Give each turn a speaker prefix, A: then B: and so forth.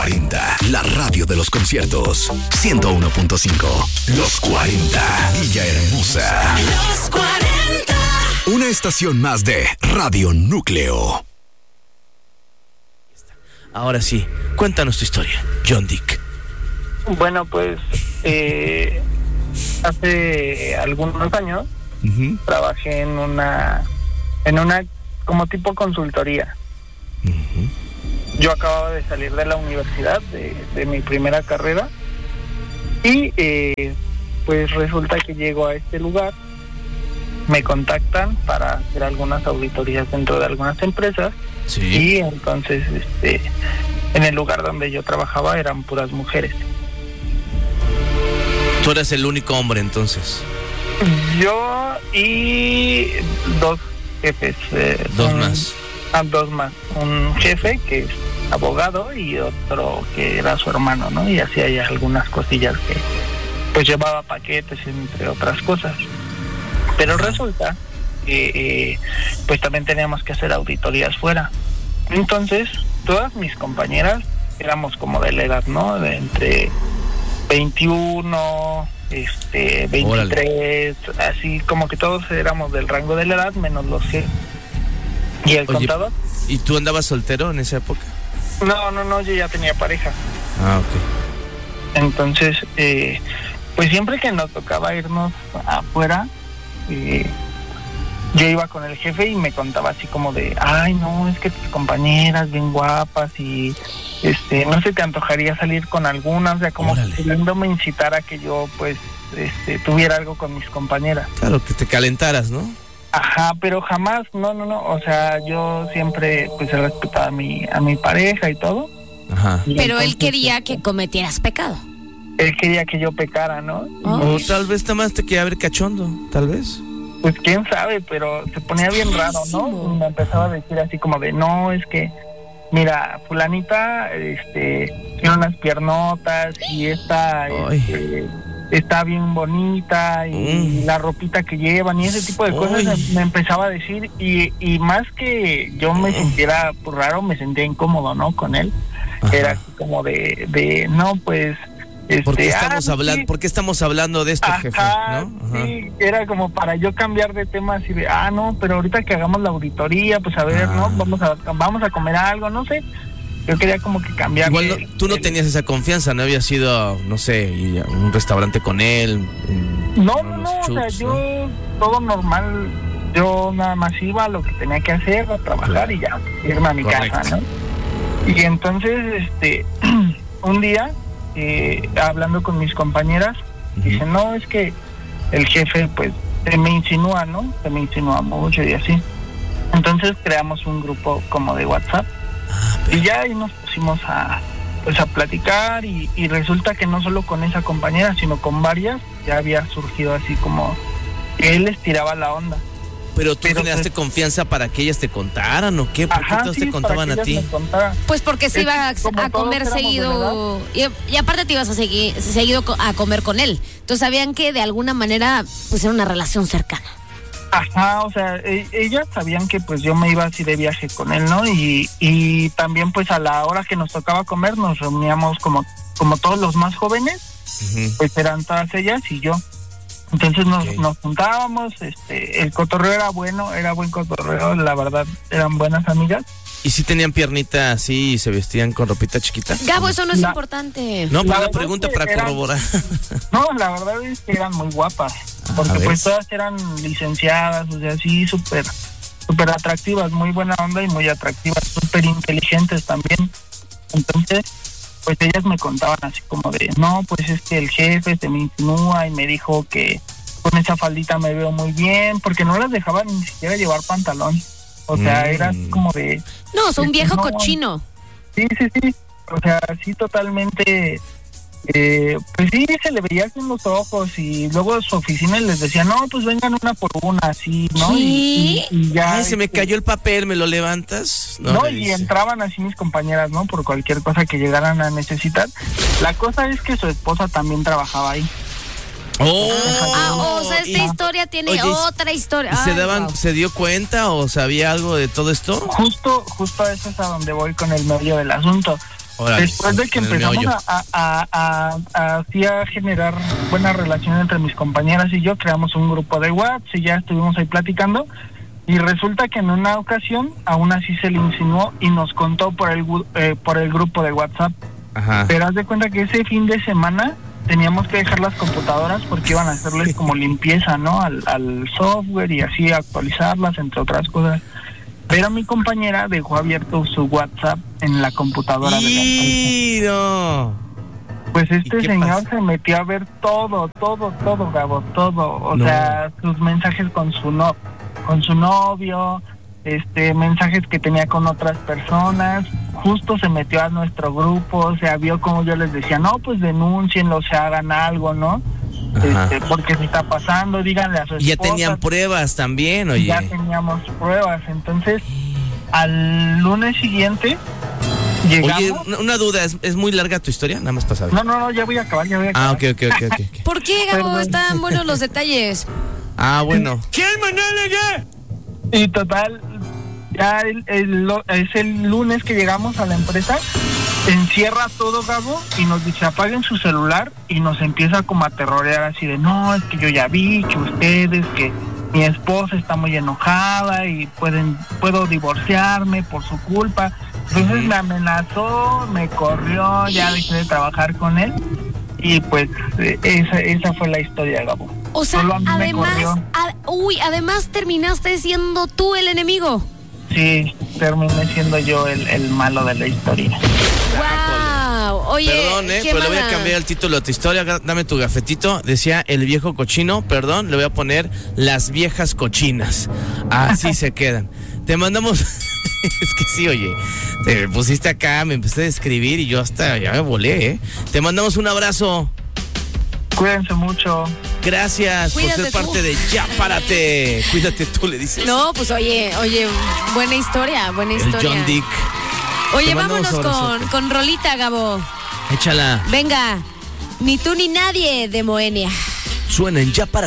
A: 40, la radio de los conciertos. 101.5, Los 40, Villa Hermosa.
B: Los 40.
A: Una estación más de Radio Núcleo.
C: Ahora sí, cuéntanos tu historia, John Dick.
D: Bueno, pues hace algunos años trabajé en una como tipo consultoría. Yo acababa de salir de la universidad, de mi primera carrera, y pues resulta que llego a este lugar, me contactan para hacer algunas auditorías dentro de algunas empresas.
C: Sí.
D: Y entonces en el lugar donde yo trabajaba eran puras mujeres.
C: Tú eras el único hombre entonces.
D: Yo y dos jefes.
C: Dos más.
D: Dos más. Un jefe que es abogado y otro que era su hermano, ¿no? Y hacía ya algunas cosillas que pues llevaba paquetes, entre otras cosas. Pero resulta que pues también teníamos que hacer auditorías fuera. Entonces, todas mis compañeras éramos como de la edad, ¿no? De entre 21, 23, órale, así como que todos éramos del rango de la edad, menos los que... ¿Y el contador?
C: ¿Y tú andabas soltero en esa época?
D: No, yo ya tenía pareja.
C: Ah, ok.
D: Entonces, pues siempre que nos tocaba irnos afuera, yo iba con el jefe y me contaba así como de, ay, no, es que tus compañeras bien guapas y no se te antojaría salir con algunas, o sea, como queriéndome incitar a que yo pues tuviera algo con mis compañeras.
C: Claro, que te calentaras, ¿no?
D: Ajá, pero jamás, no, o sea, yo siempre pues he respetado a mi pareja y todo.
C: Ajá.
B: Y pero entonces, él quería que cometieras pecado.
D: Él quería que yo pecara, ¿no?
C: Oh. O tal vez más te quería ver cachondo, tal vez.
D: Pues quién sabe, pero se ponía bien raro, ¿no? Y me empezaba a decir así como de, no, es que, mira, fulanita, tiene unas piernotas y esta, está bien bonita y la ropita que llevan y ese tipo de cosas me empezaba a decir y más que yo me sintiera pues, raro, me sentía incómodo, ¿no? Con él. Ajá. Era así como de, no, pues...
C: ¿Por qué estamos hablando de esto,
D: ajá,
C: jefe? ¿No? Ajá.
D: Sí, era como para yo cambiar de tema así de, no, pero ahorita que hagamos la auditoría, pues a ver, ¿no? Vamos a comer algo, no sé. Yo quería como que cambiar.
C: Igual tú no tenías esa confianza, ¿no? Habías ido, no sé, ir a un restaurante con él.
D: No, o sea, yo todo normal, yo nada más iba a lo que tenía que hacer, a trabajar y ya, irme a mi casa, ¿no? Y entonces, un día... hablando con mis compañeras, dice, no, es que el jefe pues se me insinúa, ¿no? Se me insinúa mucho y así. Entonces creamos un grupo como de WhatsApp y ya ahí nos pusimos a platicar y resulta que no solo con esa compañera, sino con varias, ya había surgido así como que él les tiraba la onda.
C: Pero tú generaste confianza para que ellas te contaran, ¿o qué? ¿Por qué todos te contaban a ti?
B: Pues porque se iba a comer seguido y aparte te ibas a seguido a comer con él. Entonces sabían que de alguna manera pues era una relación cercana.
D: Ajá, o sea, ellas sabían que pues yo me iba así de viaje con él, ¿no? Y también pues a la hora que nos tocaba comer nos reuníamos como todos los más jóvenes, pues eran todas ellas y yo. Entonces nos juntábamos, el cotorreo era bueno, era buen cotorreo, la verdad, eran buenas amigas.
C: ¿Y si tenían piernita así y se vestían con ropita chiquita?
B: Gabo, eso no es importante.
C: No, pues la pregunta para corroborar.
D: No, la verdad es que eran muy guapas, porque pues todas eran licenciadas, o sea, sí, súper atractivas, muy buena onda y muy atractivas, súper inteligentes también. Entonces... pues ellas me contaban así como de, no, pues es que el jefe se me insinúa y me dijo que con esa faldita me veo muy bien, porque no las dejaban ni siquiera llevar pantalón. O sea, era como de...
B: No, son un viejo cochino.
D: Sí. O sea, sí, totalmente... pues sí, se le veía así en los ojos y luego a su oficina les decía, no, pues vengan una por una, así, ¿no?
B: ¿Sí?
D: Y ya...
C: Ay, se me cayó el papel, ¿me lo levantas?
D: No, y entraban así mis compañeras, ¿no? Por cualquier cosa que llegaran a necesitar. La cosa es que su esposa también trabajaba ahí.
B: O sea, esta historia tiene otra historia.
C: ¿Se dio cuenta o sabía algo de todo esto?
D: Justo a eso es a donde voy con el medio del asunto.
C: Órale,
D: después de que empezamos a generar buena relación entre mis compañeras y yo, creamos un grupo de WhatsApp y ya estuvimos ahí platicando. Y resulta que en una ocasión aún así se le insinuó y nos contó por el grupo de WhatsApp.
C: Ajá.
D: Pero haz de cuenta que ese fin de semana teníamos que dejar las computadoras porque iban a hacerles como limpieza, ¿no? Al software y así actualizarlas, entre otras cosas. Pero mi compañera dejó abierto su WhatsApp en la computadora de la empresa.
C: No.
D: Pues este señor se metió a ver todo, Gabo, todo. O sea, sus mensajes con su novio, mensajes que tenía con otras personas. Justo se metió a nuestro grupo, o sea, vio como yo les decía, no, pues denúncienlo, o sea, hagan algo, ¿no? Porque se está pasando, díganle a su esposa.
C: Ya tenían pruebas también, oye.
D: Ya teníamos pruebas, entonces al lunes siguiente llegamos.
C: Oye, una duda, ¿es muy larga tu historia? Nada más para saber.
D: No, ya voy a acabar.
C: Ah, ok.
B: ¿Por qué, Gabo? Están buenos los detalles.
C: Ah, bueno.
A: ¿Quién maneja?
D: Y total, ya es el lunes que llegamos a la empresa, encierra todo, Gabo, y nos dice apaguen su celular y nos empieza como a terrorear así de no, es que yo ya vi que ustedes, que mi esposa está muy enojada y puedo divorciarme por su culpa. Entonces me amenazó, me corrió, ya dejé de trabajar con él y pues esa fue la historia, Gabo.
B: O sea, además terminaste siendo tú el enemigo.
D: Sí, terminé siendo yo el malo de la historia.
B: Wow, oye,
C: perdón, pero le voy a cambiar el título de tu historia. Dame tu gafetito. Decía el viejo cochino, perdón, le voy a poner las viejas cochinas. Así se quedan. Te mandamos. Es que sí, oye, te pusiste acá, me empecé a escribir y yo hasta ya me volé, Te mandamos un abrazo.
D: Cuídense mucho.
C: Gracias.
B: Cuídate
C: por ser parte de Ya Párate. Cuídate tú, le dices.
B: No, pues oye, buena historia.
C: El John Dick.
B: Oye, vámonos con rolita, Gabo.
C: Échala.
B: Venga, ni tú ni nadie de Moenia.
A: Suena en Ya Párate.